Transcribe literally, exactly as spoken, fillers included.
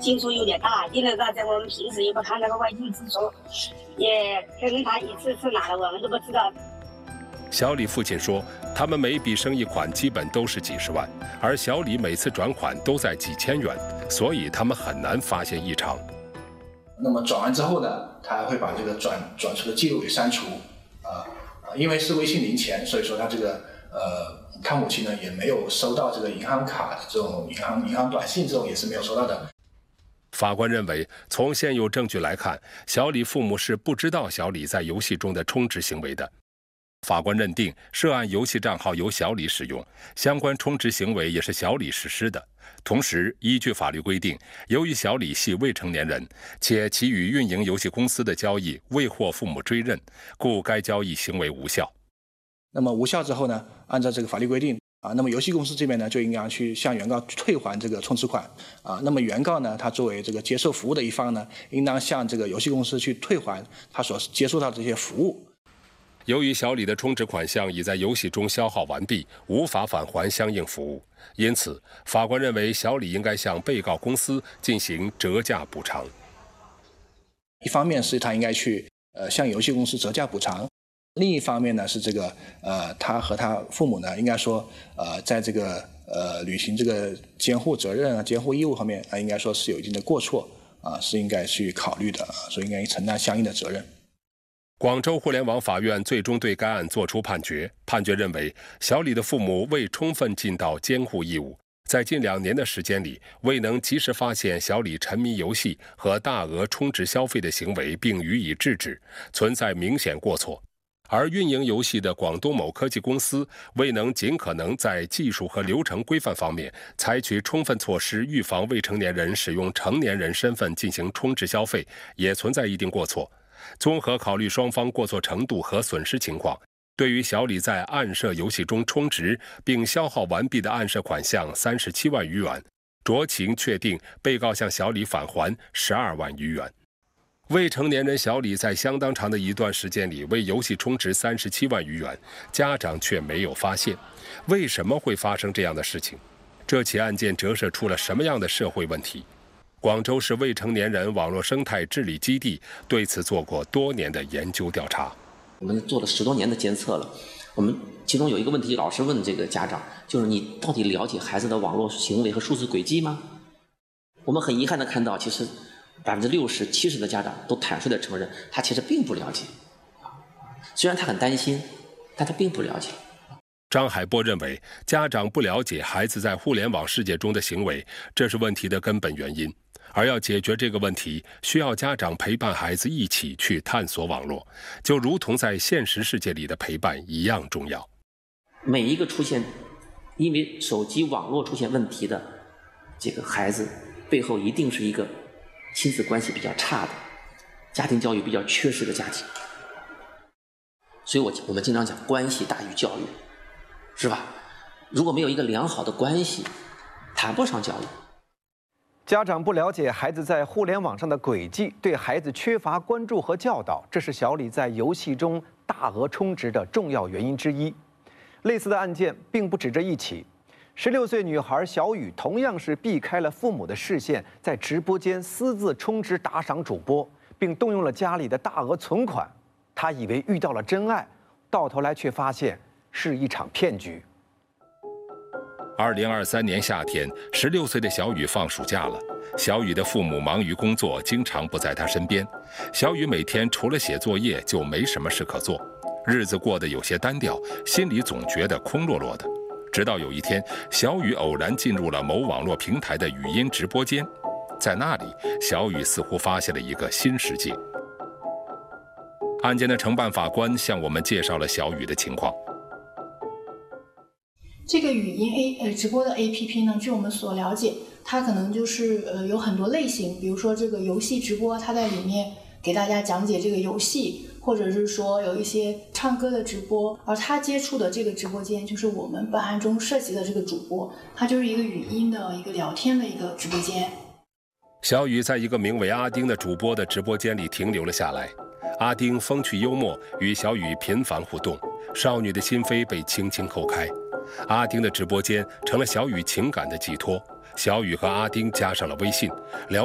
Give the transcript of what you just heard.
金属有点大，因为啥子我们平时也不看那个外景之说，也跟他一次次拿了我们都不知道。 小李父亲说，他们每笔生意款基本都是几十万，而小李每次转款都在几千元，所以他们很难发现异常。 那么转完之后呢，他还会把这个转转出的记录给删除，啊、呃，因为是微信零钱，所以说他这个呃，他母亲呢也没有收到这个银行卡的这种银行银行短信，这种也是没有收到的。 法官认为，从现有证据来看，小李父母是不知道小李在游戏中的充值行为的。法官认定，涉案游戏账号由小李使用，相关充值行为也是小李实施的。同时，依据法律规定，由于小李系未成年人，且其与运营游戏公司的交易未获父母追认，故该交易行为无效。 那么无效之后呢，按照这个法律规定啊，那么游戏公司这边呢就应该去向原告退还这个充值款啊。那么原告呢，他作为这个接受服务的一方呢，应当向这个游戏公司去退还他所接受到的这些服务。 由于小李的充值款项已在游戏中消耗完毕，无法返还相应服务，因此法官认为小李应该向被告公司进行折价补偿。 一方面是他应该去呃向游戏公司折价补偿，另一方面呢是这个呃他和他父母呢应该说呃在这个呃履行这个监护责任啊监护义务方面啊应该说是有一定的过错啊，是应该去考虑的，所以应该承担相应的责任。 广州互联网法院最终对该案作出判决，判决认为，小李的父母未充分尽到监护义务，在近两年的时间里，未能及时发现小李沉迷游戏和大额充值消费的行为，并予以制止，存在明显过错。而运营游戏的广东某科技公司未能尽可能在技术和流程规范方面采取充分措施，预防未成年人使用成年人身份进行充值消费，也存在一定过错。综合考虑双方过错程度和损失情况，对于小李在暗设游戏中充值并消耗完毕的暗设款项三十七万余元，酌情确定被告向小李返还十二万余元。未成年人小李在相当长的一段时间里为游戏充值三十七万余元，家长却没有发现。为什么会发生这样的事情？这起案件折射出了什么样的社会问题？广州市未成年人网络生态治理基地对此做过多年的研究调查。 我们做了十多年的监测了，我们其中有一个问题，老师问这个家长，就是你到底了解孩子的网络行为和数字轨迹吗？我们很遗憾地看到，其实百分之六十、七十的家长都坦率地承认，他其实并不了解。虽然他很担心，但他并不了解。 张海波认为，家长不了解孩子在互联网世界中的行为，这是问题的根本原因。而要解决这个问题，需要家长陪伴孩子一起去探索网络，就如同在现实世界里的陪伴一样重要。 每一个出现因为手机网络出现问题的这个孩子，背后一定是一个亲子关系比较差的、家庭教育比较缺失的家庭。所以我我们经常讲，关系大于教育，是吧？如果没有一个良好的关系，谈不上教育。 家长不了解孩子在互联网上的轨迹，对孩子缺乏关注和教导，这是小李在游戏中大额充值的重要原因之一。类似的案件并不止这一起。十六岁女孩小雨同样是避开了父母的视线，在直播间私自充值打赏主播，并动用了家里的大额存款。她以为遇到了真爱，到头来却发现是一场骗局。 二零二三年夏天，十六岁的小雨放暑假了。小雨的父母忙于工作，经常不在她身边。小雨每天除了写作业，就没什么事可做，日子过得有些单调，心里总觉得空落落的。直到有一天，小雨偶然进入了某网络平台的语音直播间，在那里，小雨似乎发现了一个新世界。案件的承办法官向我们介绍了小雨的情况。 这个语音 A 呃直播的 A P P 呢，据我们所了解，它可能就是呃有很多类型，比如说这个游戏直播，它在里面给大家讲解这个游戏，或者是说有一些唱歌的直播，而他接触的这个直播间就是我们本案中涉及的这个主播，它就是一个语音的一个聊天的一个直播间。 小雨在一个名为阿丁的主播的直播间里停留了下来。阿丁风趣幽默，与小雨频繁互动，少女的心扉被轻轻叩开。阿丁的直播间成了小雨情感的寄托，小雨和阿丁加上了微信，聊